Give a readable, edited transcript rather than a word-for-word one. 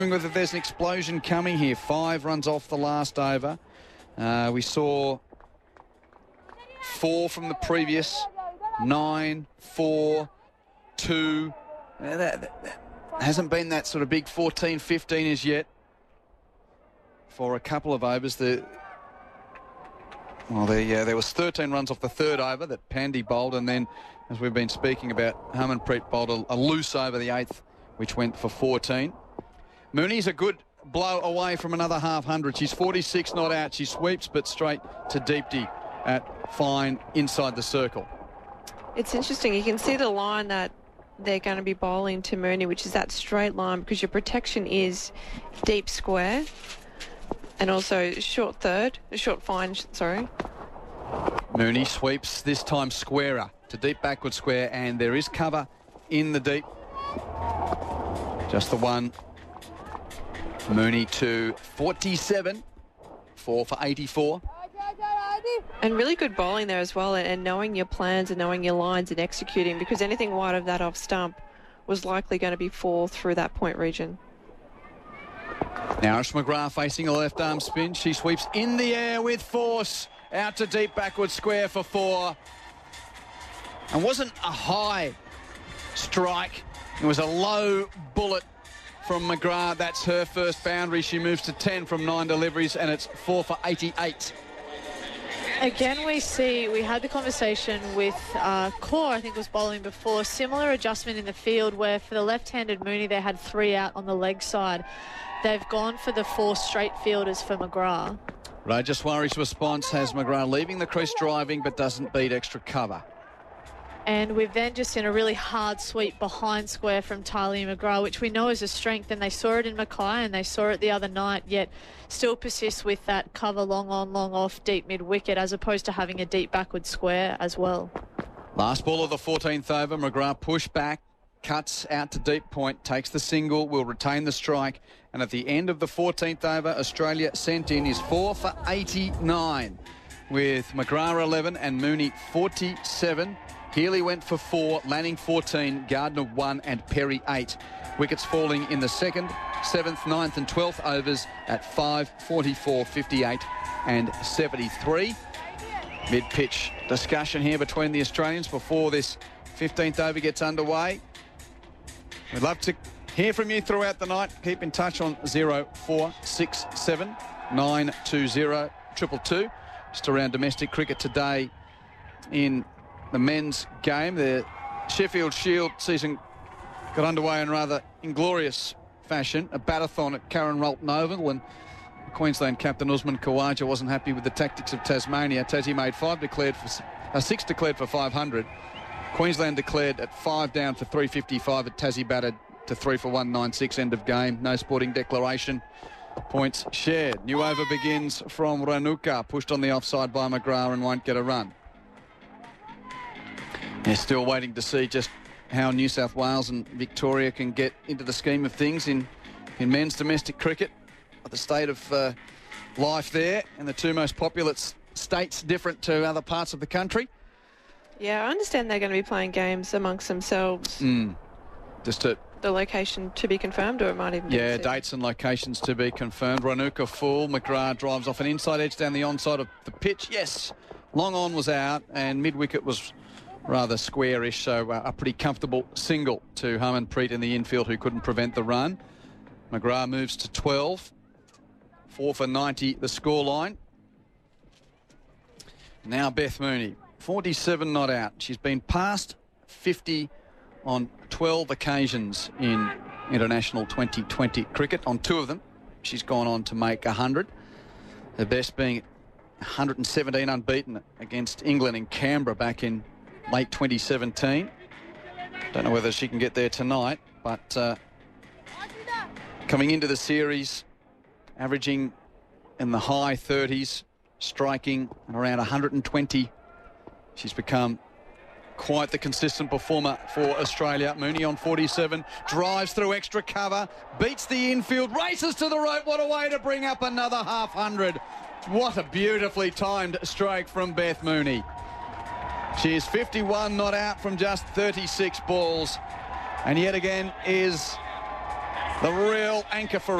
Whether there's an explosion coming here. 5 runs off the last over. We saw 4 from the previous. 9, 4, 2. That hasn't been that sort of big 14, 15 as yet. For a couple of overs, there was 13 runs off the third over that Pandey bowled, and then, as we've been speaking about, Harmanpreet bowled a loose over the 8th, which went for 14. Mooney's a good blow away from another half hundred. She's 46 not out. She sweeps, but straight to Deepti at fine inside the circle. It's interesting. You can see the line that they're going to be bowling to Mooney, which is that straight line, because your protection is deep square and also short fine, sorry. Mooney sweeps, this time squarer to deep backward square, and there is cover in the deep. Just the one. Mooney to 47, 4 for 84. And really good bowling there as well, and knowing your plans and knowing your lines and executing, because anything wide of that off stump was likely going to be 4 through that point region. Now Ash McGrath facing a left arm spin. She sweeps in the air with force out to deep backward square for 4. And wasn't a high strike. It was a low bullet from McGrath. That's her first boundary. She moves to 10 from 9 deliveries, and it's 4 for 88. Again, we had the conversation with Kaur, I think was bowling before. Similar adjustment in the field where for the left-handed Mooney, they had 3 out on the leg side. They've gone for the 4 straight fielders for McGrath. Rajaswari's response has McGrath leaving the crease driving, but doesn't beat extra cover. And we've then just seen a really hard sweep behind square from Talia McGrath, which we know is a strength, and they saw it in Mackay and they saw it the other night, yet still persists with that cover long on, long off, deep mid-wicket, as opposed to having a deep backward square as well. Last ball of the 14th over, McGrath push back, cuts out to deep point, takes the single, will retain the strike, and at the end of the 14th over, Australia sent in is 4 for 89, with McGrath 11 and Mooney 47. Healy went for 4, Lanning 14, Gardner 1 and Perry 8. Wickets falling in the 2nd, 7th, 9th and 12th overs at 5, 44, 58 and 73. Mid-pitch discussion here between the Australians before this 15th over gets underway. We'd love to hear from you throughout the night. Keep in touch on 0467 920 222. Just around domestic cricket today in the men's game. The Sheffield Shield season got underway in rather inglorious fashion. A batathon at Karen Ralph Oval, and Queensland captain Usman Khawaja wasn't happy with the tactics of Tasmania. Tassie made 6 declared for 500. Queensland declared at 5 down for 355. At Tassie batted to 3 for 196. End of game. No sporting declaration. Points shared. New over begins from Ranuka. Pushed on the offside by McGrath and won't get a run. They're still waiting to see just how New South Wales and Victoria can get into the scheme of things in men's domestic cricket. The state of life there, and the 2 most populous states different to other parts of the country. Yeah, I understand they're going to be playing games amongst themselves. Just to... The location to be confirmed, or it might even be... Yeah, dates and locations to be confirmed. Ranuka full. McGrath drives off an inside edge down the onside of the pitch. Yes, long on was out, and mid-wicket was rather squarish, so a pretty comfortable single to Harmanpreet in the infield, who couldn't prevent the run. McGrath moves to 12. 4 for 90, the scoreline. Now Beth Mooney, 47 not out. She's been past 50 on 12 occasions in international 2020 cricket. On 2 of them, she's gone on to make 100. Her best being 117 unbeaten against England in Canberra back in late 2017. Don't know whether she can get there tonight, but coming into the series, averaging in the high 30s, striking around 120. She's become quite the consistent performer for Australia. Mooney on 47, drives through extra cover, beats the infield, races to the rope. What a way to bring up another half hundred. What a beautifully timed stroke from Beth Mooney. She is 51 not out from just 36 balls, and yet again is The real anchor for